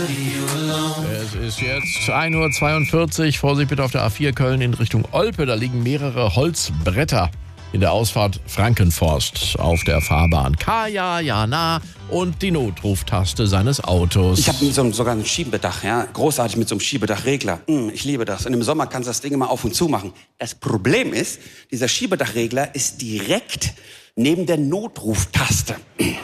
Es ist jetzt 1:42 Uhr. Vorsicht bitte auf der A4 Köln in Richtung Olpe. Da liegen mehrere Holzbretter in der Ausfahrt Frankenforst auf der Fahrbahn. Kaya, Jana und die Notruftaste seines Autos. Ich habe sogar ein Schiebedach, ja, großartig mit so einem Schiebedachregler. Ich liebe das. Und im Sommer kannst du das Ding immer auf und zu machen. Das Problem ist, dieser Schiebedachregler ist direkt neben der Notruftaste.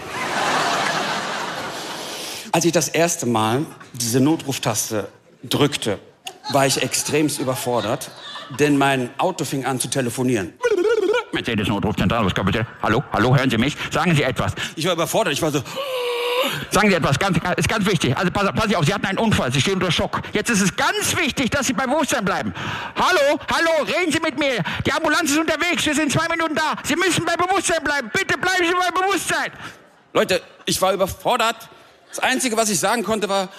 Als ich das erste Mal diese Notruftaste drückte, war ich extremst überfordert, denn mein Auto fing an zu telefonieren. Mercedes-Notrufzentrale, was bitte? Hallo, hören Sie mich? Sagen Sie etwas. Ich war überfordert, ich war so... Sagen Sie etwas, ist ganz wichtig. Also passen Sie auf, Sie hatten einen Unfall, Sie stehen unter Schock. Jetzt ist es ganz wichtig, dass Sie bei Bewusstsein bleiben. Hallo, reden Sie mit mir. Die Ambulanz ist unterwegs, wir sind 2 Minuten da. Sie müssen bei Bewusstsein bleiben. Bitte bleiben Sie bei Bewusstsein. Leute, ich war überfordert. Das Einzige, was ich sagen konnte, war...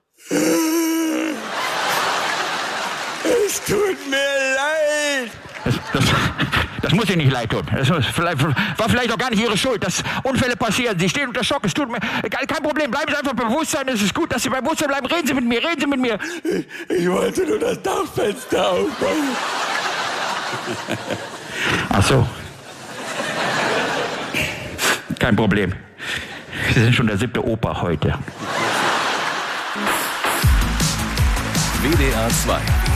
Es tut mir leid. Das muss Ihnen nicht leid tun. Das war vielleicht auch gar nicht Ihre Schuld, dass Unfälle passieren. Sie stehen unter Schock. Es tut mir kein Problem. Bleiben Sie einfach bei Bewusstsein. Es ist gut, dass Sie bei Bewusstsein bleiben. Reden Sie mit mir. Ich wollte nur das Dachfenster aufmachen. Ach so. Kein Problem. Sie sind schon der 7. Opa heute. WDR 2